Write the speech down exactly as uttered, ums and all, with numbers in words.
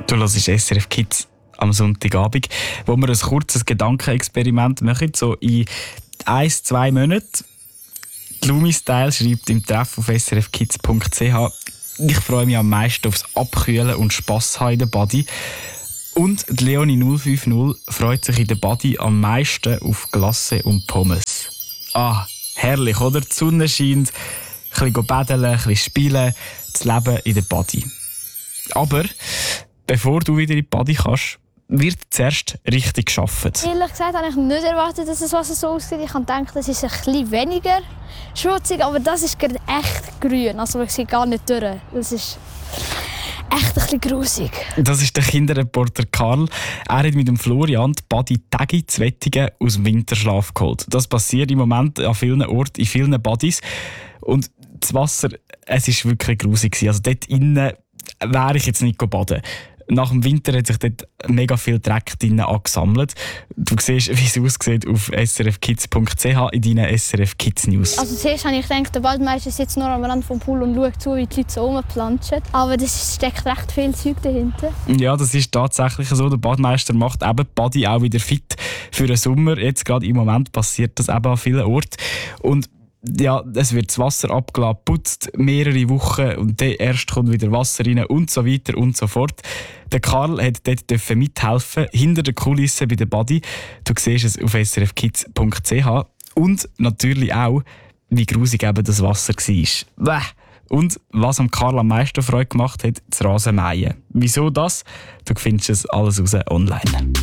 Du hörst S R F Kids am Sonntagabend, wo wir ein kurzes Gedankenexperiment machen, so in ein, zwei Monaten. Lumi Style schreibt im Treff auf s r f kids punkt c h: Ich freue mich am meisten aufs Abkühlen und Spass haben in der Body. Und die Leonie null fünf null freut sich in der Body am meisten auf Glasse und Pommes. Ah, herrlich, oder? Die Sonne scheint, ein bisschen baden, ein bisschen spielen, das Leben in der Body. Aber bevor du wieder in die Body kannst, wird zuerst richtig gearbeitet. Ehrlich gesagt habe ich nicht erwartet, dass das Wasser so aussieht. Ich habe gedacht, es ist ein bisschen weniger schmutzig, aber das ist gerade echt grün. Also ich sehe gar nicht durch. Das ist echt ein bisschen grusig. Das ist der Kinderreporter Karl. Er hat mit dem Florian die Body Tagi zu Wettigen aus dem Winterschlaf geholt. Das passiert im Moment an vielen Orten, in vielen Bodies. Und das Wasser, es ist wirklich grusig. Also dort innen wäre ich jetzt nicht baden. Nach dem Winter hat sich dort mega viel Dreck drinnen angesammelt. Du siehst, wie es aussieht auf s r f kids punkt c h in deinen S R F Kids News. Also zuerst habe ich gedacht, der Waldmeister sitzt nur am Rand vom Pool und schaut zu, wie die Leute so rumplanschen. Aber es steckt recht viel Zeug dahinter. Ja, das ist tatsächlich so. Der Badmeister macht eben die Body auch wieder fit für den Sommer. Jetzt gerade im Moment passiert das eben an vielen Orten. Und ja, es wird das Wasser abgeladen, putzt mehrere Wochen und dann erst kommt wieder Wasser rein und so weiter und so fort. Der Karl hat dort mithelfen, hinter der Kulisse bei der Body. Du siehst es auf s r f kids punkt c h. Und natürlich auch, wie grusig eben das Wasser war. Bäh. Und was am Karl am meisten Freude gemacht hat, das Rasenmähen. Wieso das? Du findest es alles raus online.